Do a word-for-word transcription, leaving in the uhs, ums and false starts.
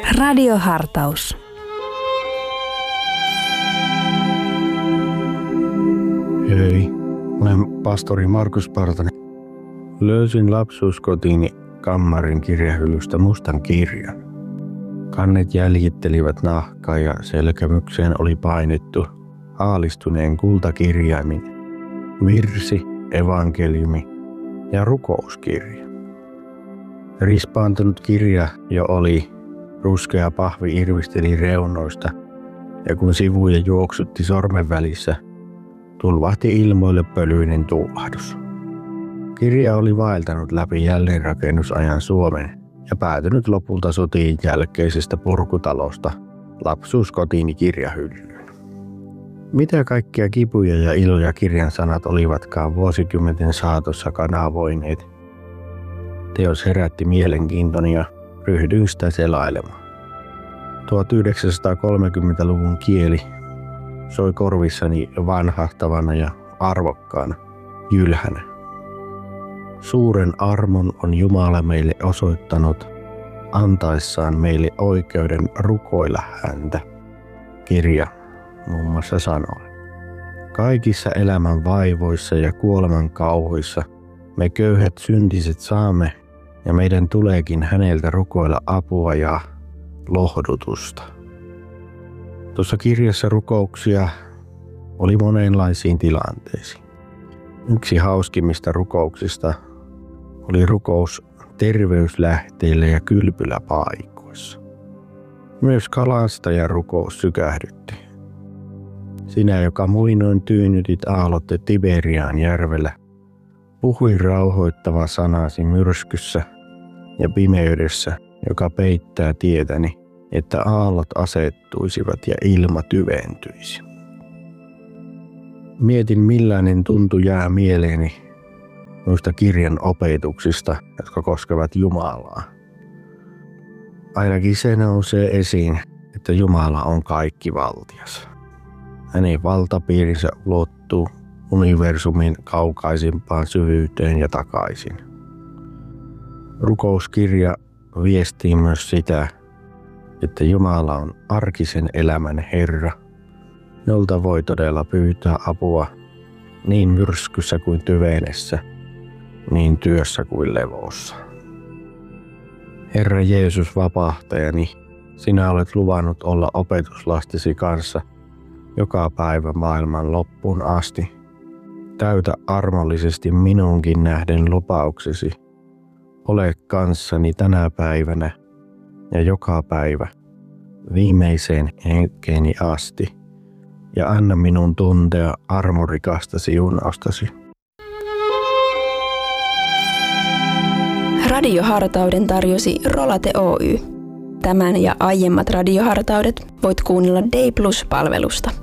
Radiohartaus. Hei, olen pastori Markus Partanen. Löysin lapsuuskotiini kammarin kirjahyllystä mustan kirjan. Kannet jäljittelivät nahkaa ja selkämykseen oli painettu aalistuneen kultakirjaimin virsi, evankeliumi ja rukouskirja. Rispaantunut kirja jo oli, ruskea pahvi irvisteli reunoista ja kun sivuja juoksutti sormen välissä, tulvahti ilmoille pölyinen tuulahdus. Kirja oli vaeltanut läpi jälleenrakennusajan Suomen ja päätynyt lopulta sotien jälkeisestä purkutalosta lapsuuskotiini kirjahyllyyn. Mitä kaikkia kipuja ja iloja kirjan sanat olivatkaan vuosikymmenten saatossa kanavoineet. Teos herätti mielenkiintoni ja ryhdyin sitä selailemaan. tuhatyhdeksänsataakolmekymmentäluvun kieli soi korvissani vanhahtavana ja arvokkaana, jylhänä. Suuren armon on Jumala meille osoittanut antaessaan meille oikeuden rukoilla häntä, kirja muun muassa sanoo. Kaikissa elämän vaivoissa ja kuoleman kauhuissa me köyhät syntiset saamme ja meidän tuleekin häneltä rukoilla apua ja lohdutusta. Tuossa kirjassa rukouksia oli monenlaisiin tilanteisiin. Yksi hauskimmista rukouksista oli rukous terveyslähteillä ja kylpyläpaikoissa. Myös kalastajan rukous sykähdytti. Sinä, joka muinoin tyynnytit aallotte Tiberiaan järvellä, puhuin rauhoittava sanasi myrskyssä ja pimeydessä, joka peittää tietäni, että aallot asettuisivat ja ilma tyventyisi. Mietin, millainen tuntu jää mieleeni noista kirjan opetuksista, jotka koskevat Jumalaa. Ainakin se nousee esiin, että Jumala on kaikkivaltias. Hänen valtapiirinsä ulottuu universumin kaukaisimpaan syvyyteen ja takaisin. Rukouskirja viestii myös sitä, että Jumala on arkisen elämän Herra, jolta voi todella pyytää apua niin myrskyssä kuin tyvenessä, niin työssä kuin levossa. Herra Jeesus vapahtajani, sinä olet luvannut olla opetuslastesi kanssa joka päivä maailman loppuun asti. Täytä armollisesti minunkin nähden lupauksesi. Ole kanssani tänä päivänä ja joka päivä viimeiseen hetkeeni asti ja anna minun tuntea armorikasta siunaustasi. Radiohartauden tarjosi Rolate Oy. Tämän ja aiemmat radiohartaudet voit kuunnella Day Plus-palvelusta.